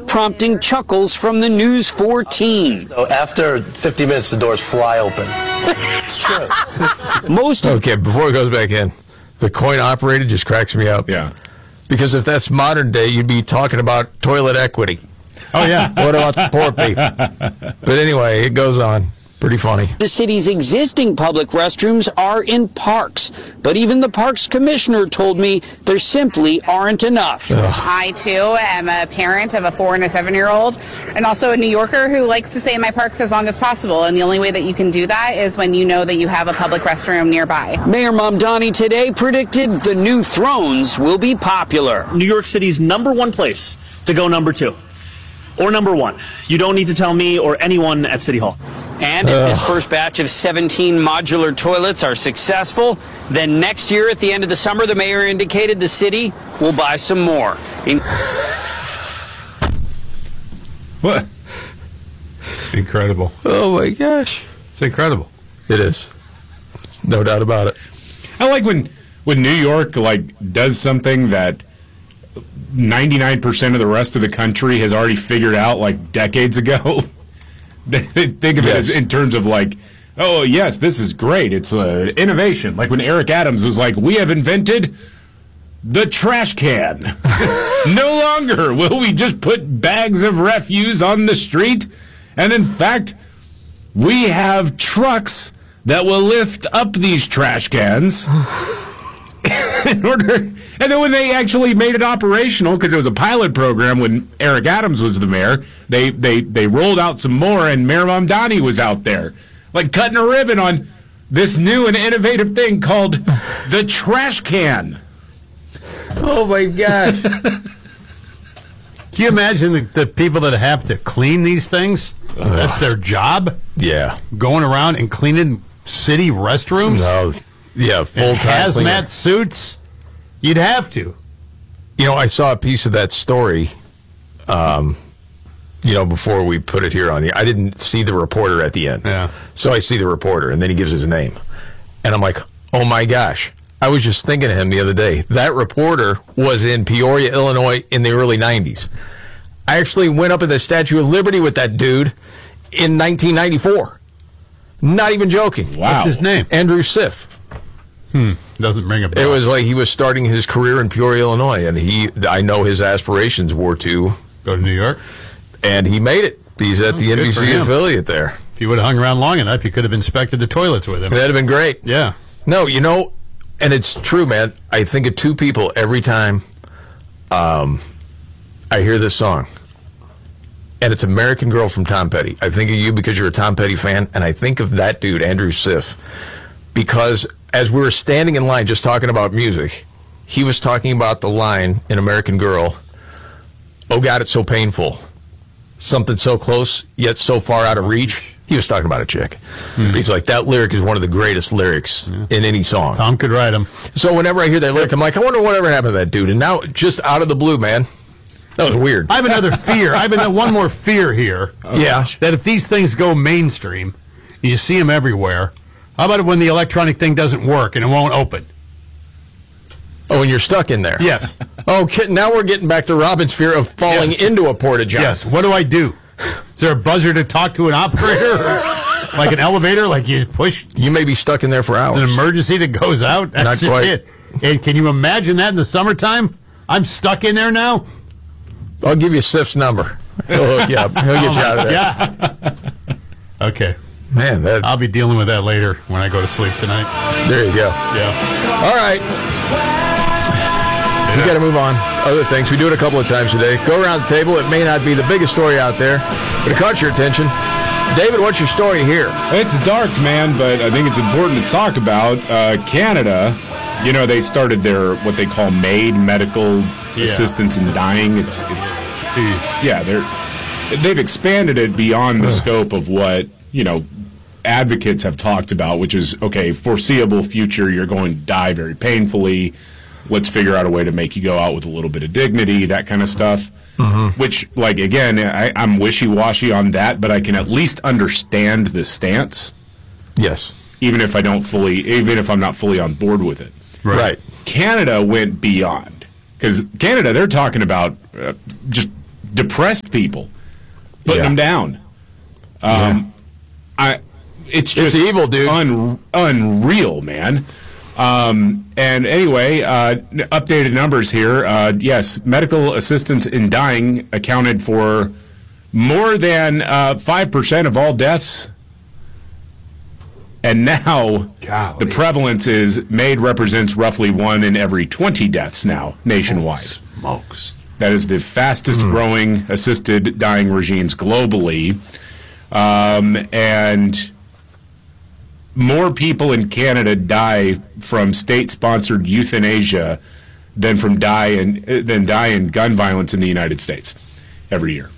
prompting chuckles from the News 4 team. So after 50 minutes, the doors fly open. It's true. Okay, before it goes back in, the coin operated just cracks me up. Yeah. Because if that's modern day, you'd be talking about toilet equity. Oh, yeah. What about the poor people? But anyway, it goes on. Pretty funny. The city's existing public restrooms are in parks, but even the parks commissioner told me there simply aren't enough. I, too, am a parent of a 4- and a 7-year-old, and also a New Yorker who likes to stay in my parks as long as possible, and the only way that you can do that is when you know that you have a public restroom nearby. Mayor Mamdani today predicted the new thrones will be popular. New York City's #1 place to go #2. Or #1. You don't need to tell me or anyone at City Hall. And if this first batch of 17 modular toilets are successful, then next year at the end of the summer, the mayor indicated the city will buy some more. What? Incredible. Oh, my gosh. It's incredible. It is. No doubt about it. I like when New York does something that 99% of the rest of the country has already figured out decades ago. They think of it as in terms of oh, yes, this is great. It's innovation. Like when Eric Adams was like, we have invented the trash can. No longer will we just put bags of refuse on the street. And in fact, we have trucks that will lift up these trash cans and then when they actually made it operational, because it was a pilot program when Eric Adams was the mayor, they rolled out some more, and Mayor Mamdani was out there, cutting a ribbon on this new and innovative thing called the trash can. Oh, my gosh. Can you imagine the people that have to clean these things? That's their job? Yeah. Going around and cleaning city restrooms? No. Yeah, full-time hazmat cleaner. Suits? You'd have to. I saw a piece of that story, before we put it here on the... I didn't see the reporter at the end. Yeah. So I see the reporter, and then he gives his name. And I'm like, oh, my gosh. I was just thinking of him the other day. That reporter was in Peoria, Illinois in the early 90s. I actually went up in the Statue of Liberty with that dude in 1994. Not even joking. Wow. What's his name? Andrew Schiff. Doesn't ring a bell. It was like he was starting his career in Peoria, Illinois, and I know his aspirations were to go to New York, and he made it. He's at the NBC affiliate there. If he would have hung around long enough, he could have inspected the toilets with him. That'd have been great. Yeah. No, and it's true, man. I think of two people every time I hear this song, and it's American Girl from Tom Petty. I think of you because you're a Tom Petty fan, and I think of that dude, Andrew Schiff, because as we were standing in line just talking about music, he was talking about the line in American Girl, oh, God, it's so painful. Something so close, yet so far out of reach. He was talking about a chick. He's like, that lyric is one of the greatest lyrics in any song. Tom could write them. So whenever I hear that lyric, I'm like, I wonder whatever happened to that dude. And now, just out of the blue, man, that was weird. I have another fear. I have one more fear here. Yeah. That if these things go mainstream, you see them everywhere, how about when the electronic thing doesn't work and it won't open? Oh, and you're stuck in there. Yes. Okay, now we're getting back to Robin's fear of falling into a porta-john. Yes. What do I do? Is there a buzzer to talk to an operator? Like an elevator? Like you push? You may be stuck in there for hours. An emergency that goes out? That's Not just quite. it. And can you imagine that in the summertime? I'm stuck in there now? I'll give you Sif's number. He'll hook you up. He'll get you out of there. Yeah. Okay. Man, I'll be dealing with that later when I go to sleep tonight. There you go. Yeah. All right. We got to move on. Other things. We do it a couple of times today. Go around the table. It may not be the biggest story out there, but it caught your attention. David, what's your story here? It's dark, man, but I think it's important to talk about. Canada, they started their what they call MAID, medical assistance in dying. They've expanded it beyond the scope of what advocates have talked about, which is, okay, foreseeable future, you're going to die very painfully. Let's figure out a way to make you go out with a little bit of dignity, that kind of stuff. Mm-hmm. Which, again, I'm wishy-washy on that, but I can at least understand the stance. Yes. Even if I'm not fully on board with it. Right. Canada went beyond. Because Canada, they're talking about just depressed people, putting them down. It's just evil, dude. Unreal, man. And anyway, updated numbers here. Yes, medical assistance in dying accounted for more than 5% of all deaths. And now the prevalence represents roughly 1 in every 20 deaths now nationwide. Smokes. That is the fastest growing assisted dying regimes globally. And more people in Canada die from state-sponsored euthanasia than die in gun violence in the United States every year.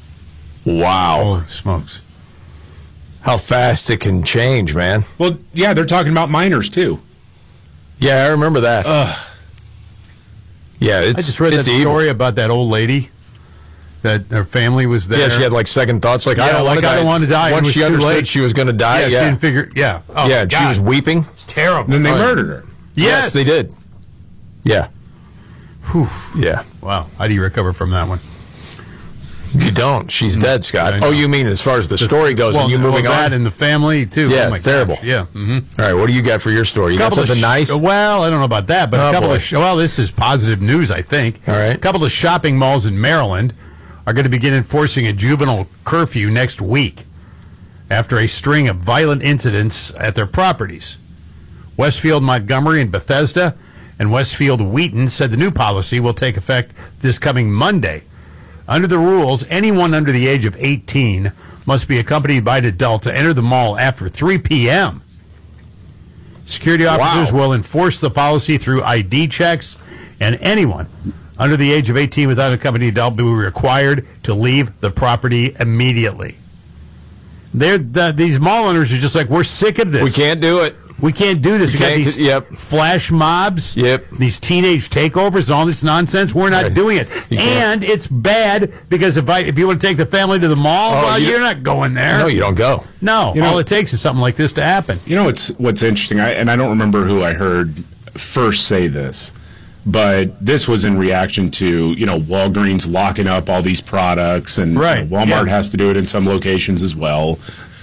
Wow. Holy smokes. How fast it can change, man. Well, yeah, they're talking about minors, too. Yeah, I remember that. Yeah, I just read that story about that old lady that her family was there. Yeah, she had like second thoughts, like I don't want to die. Once she understood she was going to die, she didn't figure. Yeah, she was weeping. It's terrible. Then they murdered her. Yes, they did. Yeah. Whew. Yeah. Wow. How do you recover from that one? You don't. She's dead, Scott. Oh, you mean as far as the story goes, and you moving on? That and the family, too. Yeah, oh my terrible. Gosh. Yeah. Mm-hmm. All right, what do you got for your story? You got something nice? Well, I don't know about that, but a couple of... Well, this is positive news, I think. All right. A couple of shopping malls in Maryland are going to begin enforcing a juvenile curfew next week after a string of violent incidents at their properties. Westfield Montgomery and Bethesda and Westfield Wheaton said the new policy will take effect this coming Monday. Under the rules, anyone under the age of 18 must be accompanied by an adult to enter the mall after 3 p.m. Security officers will enforce the policy through ID checks, and anyone under the age of 18 without an accompanied adult will be required to leave the property immediately. These mall owners are just like, we're sick of this. We can't do it. We can't do this. We got these flash mobs, these teenage takeovers, and all this nonsense. We're not doing it. And it's bad because if you want to take the family to the mall, you're not going there. No, you don't go. No. All it takes is something like this to happen. You know what's interesting, and I don't remember who I heard first say this, but this was in reaction to, Walgreens locking up all these products, and Walmart has to do it in some locations as well.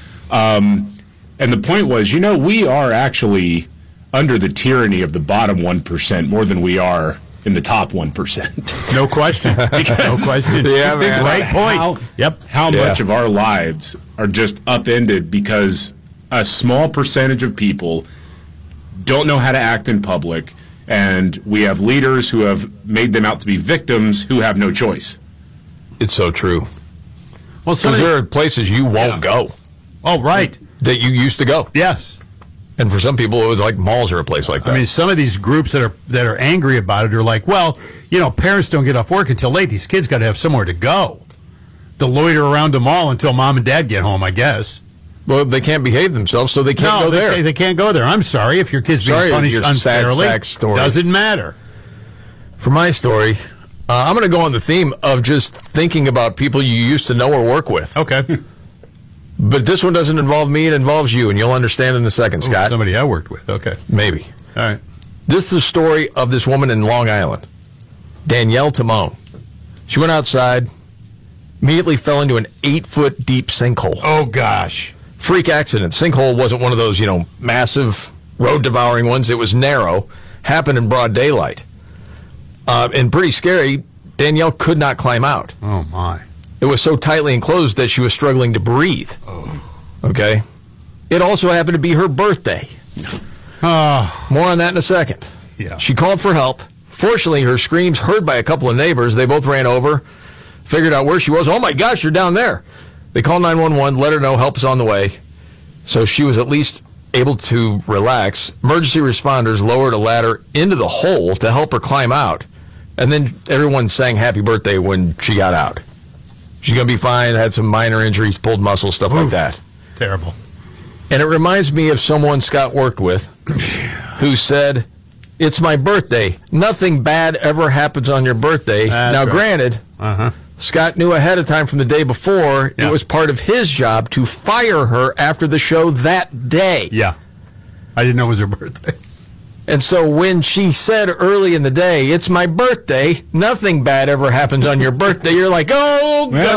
And the point was, we are actually under the tyranny of the bottom 1% more than we are in the top 1%. No question. No question. Yeah, man. Right point. How much of our lives are just upended because a small percentage of people don't know how to act in public, and we have leaders who have made them out to be victims who have no choice. It's so true. Well, because there are places you won't go. Oh, right. That you used to go. Yes. And for some people, it was like malls are a place like that. I mean, some of these groups that are angry about it are like, well, parents don't get off work until late. These kids got to have somewhere to go. They'll loiter around the mall until mom and dad get home, I guess. Well, they can't behave themselves, so they can't go there. They can't go there. I'm sorry if your kid's being punished unfairly. Doesn't matter. For my story, I'm going to go on the theme of just thinking about people you used to know or work with. Okay. But this one doesn't involve me, it involves you, and you'll understand in a second, Scott. Somebody I worked with, okay. Maybe. All right. This is the story of this woman in Long Island, Danielle Timone. She went outside, immediately fell into an 8-foot deep sinkhole. Oh, gosh. Freak accident. Sinkhole wasn't one of those, massive road-devouring ones. It was narrow, happened in broad daylight. And pretty scary, Danielle could not climb out. Oh, my. It was so tightly enclosed that she was struggling to breathe. Oh. Okay? It also happened to be her birthday. More on that in a second. Yeah. She called for help. Fortunately, her screams heard by a couple of neighbors. They both ran over, figured out where she was. Oh, my gosh, you're down there. They called 911, let her know help is on the way. So she was at least able to relax. Emergency responders lowered a ladder into the hole to help her climb out. And then everyone sang happy birthday when she got out. She's going to be fine, had some minor injuries, pulled muscles, stuff like that. Terrible. And it reminds me of someone Scott worked with who said, it's my birthday. Nothing bad ever happens on your birthday. Now, granted, Scott knew ahead of time from the day before it was part of his job to fire her after the show that day. Yeah. I didn't know it was her birthday. And so when she said early in the day, it's my birthday, nothing bad ever happens on your birthday, you're like, oh, Well,